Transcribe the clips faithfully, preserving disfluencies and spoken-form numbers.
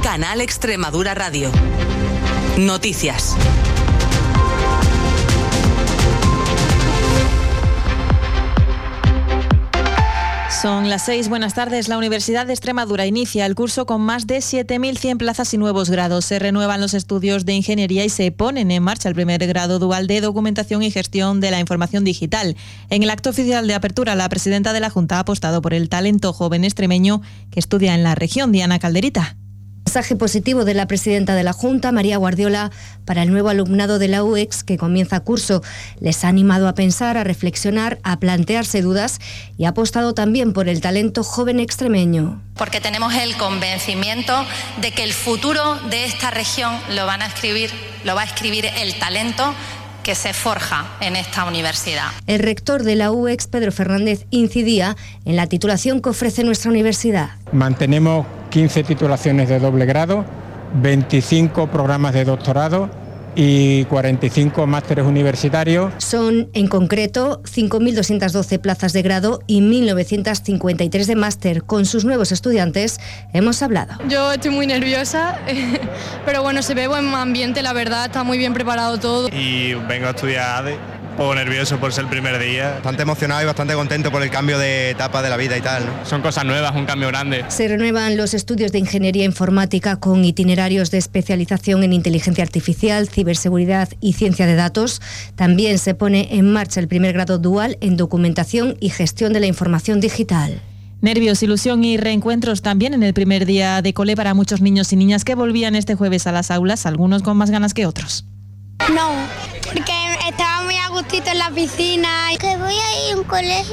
Canal Extremadura Radio. Noticias. Son las seis. Buenas tardes. La Universidad de Extremadura inicia el curso con más de siete mil cien plazas y nuevos grados. Se renuevan los estudios de ingeniería y se ponen en marcha el primer grado dual de documentación y gestión de la información digital. En el acto oficial de apertura, la presidenta de la Junta ha apostado por el talento joven extremeño que estudia en la región. Diana Calderita. Mensaje positivo de la presidenta de la Junta, María Guardiola, para el nuevo alumnado de la U E X que comienza curso. Les ha animado a pensar, a reflexionar, a plantearse dudas y ha apostado también por el talento joven extremeño. Porque tenemos el convencimiento de que el futuro de esta región lo van a escribir, lo va a escribir el talento que se forja en esta universidad. El rector de la U E X, Pedro Fernández, incidía en la titulación que ofrece nuestra universidad. Mantenemos quince titulaciones de doble grado, veinticinco programas de doctorado y cuarenta y cinco másteres universitarios. Son, en concreto, cinco mil doscientas doce plazas de grado y mil novecientas cincuenta y tres de máster. Con sus nuevos estudiantes hemos hablado. Yo estoy muy nerviosa, pero bueno, se ve buen ambiente, la verdad, está muy bien preparado todo. Y vengo a estudiar ADE, un poco nervioso por ser el primer día. Bastante emocionado y bastante contento por el cambio de etapa de la vida y tal, ¿no? Son cosas nuevas, un cambio grande. Se renuevan los estudios de ingeniería informática con itinerarios de especialización en inteligencia artificial, ciberseguridad y ciencia de datos. También se pone en marcha el primer grado dual en documentación y gestión de la información digital. Nervios, ilusión y reencuentros también en el primer día de cole para muchos niños y niñas que volvían este jueves a las aulas, algunos con más ganas que otros. No, porque estaba muy a gustito en la piscina. Que voy a ir a un colegio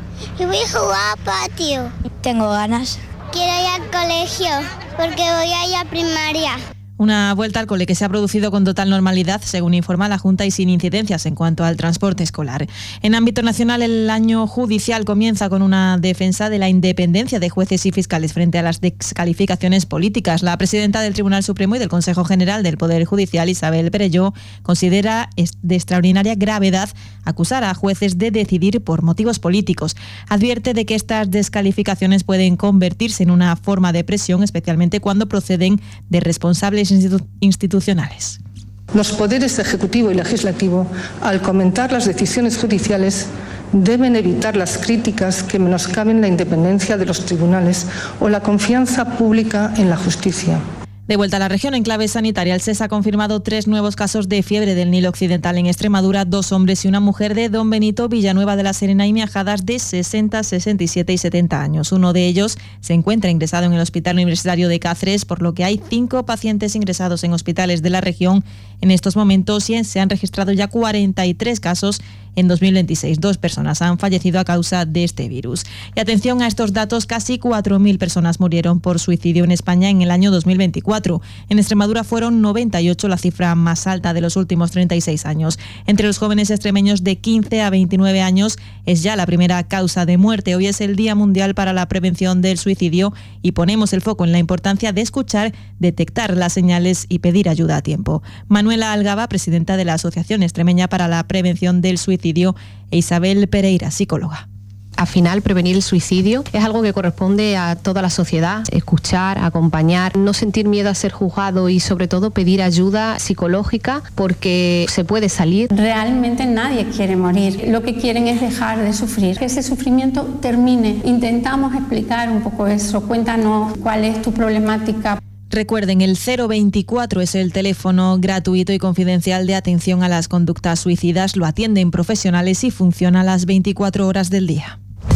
y voy a jugar a patio. Tengo ganas. Quiero ir al colegio porque voy a ir a primaria. Una vuelta al cole que se ha producido con total normalidad, según informa la Junta, y sin incidencias en cuanto al transporte escolar. En ámbito nacional, el año judicial comienza con una defensa de la independencia de jueces y fiscales frente a las descalificaciones políticas. La presidenta del Tribunal Supremo y del Consejo General del Poder Judicial, Isabel Perelló, considera de extraordinaria gravedad acusar a jueces de decidir por motivos políticos. Advierte de que estas descalificaciones pueden convertirse en una forma de presión, especialmente cuando proceden de responsables institucionales. Los poderes ejecutivo y legislativo, al comentar las decisiones judiciales, deben evitar las críticas que menoscaben la independencia de los tribunales o la confianza pública en la justicia. De vuelta a la región, en clave sanitaria, el S E S ha confirmado tres nuevos casos de fiebre del Nilo Occidental en Extremadura, dos hombres y una mujer de Don Benito, Villanueva de la Serena y Miajadas, de sesenta, sesenta y siete y setenta años. Uno de ellos se encuentra ingresado en el Hospital Universitario de Cáceres, por lo que hay cinco pacientes ingresados en hospitales de la región en estos momentos y se han registrado ya cuarenta y tres casos en dos mil veintiséis. Dos personas han fallecido a causa de este virus. Y atención a estos datos, casi cuatro mil personas murieron por suicidio en España en el año dos mil veinticuatro. En Extremadura fueron noventa y ocho, la cifra más alta de los últimos treinta y seis años. Entre los jóvenes extremeños de quince a veintinueve años es ya la primera causa de muerte. Hoy es el Día Mundial para la Prevención del Suicidio y ponemos el foco en la importancia de escuchar, detectar las señales y pedir ayuda a tiempo. Manuela Algaba, presidenta de la Asociación Extremeña para la Prevención del Suicidio, e Isabel Pereira, psicóloga. Al final, prevenir el suicidio es algo que corresponde a toda la sociedad. Escuchar, acompañar, no sentir miedo a ser juzgado y sobre todo pedir ayuda psicológica porque se puede salir. Realmente nadie quiere morir. Lo que quieren es dejar de sufrir, que ese sufrimiento termine. Intentamos explicar un poco eso. Cuéntanos cuál es tu problemática. Recuerden, el cero veinticuatro es el teléfono gratuito y confidencial de atención a las conductas suicidas. Lo atienden profesionales y funciona a las veinticuatro horas del día.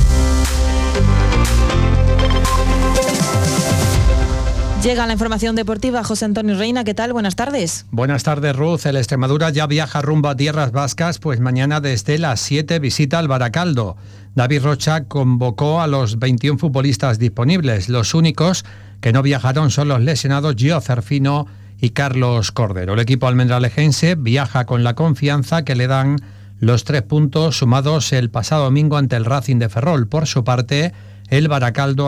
Llega la información deportiva. José Antonio Reina, ¿qué tal? Buenas tardes. Buenas tardes, Ruth. El Extremadura ya viaja rumbo a tierras vascas, pues mañana desde las siete visita al Baracaldo. David Rocha convocó a los veintiún futbolistas disponibles. Los únicos que no viajaron son los lesionados Gio Cerfino y Carlos Cordero. El equipo almendralejense viaja con la confianza que le dan los tres puntos sumados el pasado domingo ante el Racing de Ferrol. Por su parte, el Baracaldo